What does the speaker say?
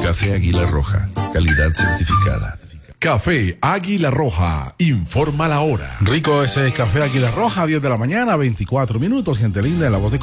Café Águila Roja, calidad certificada. Café Águila Roja, informa la hora. Rico ese café Águila Roja, 10 de la mañana, 24 minutos, gente linda, en la voz de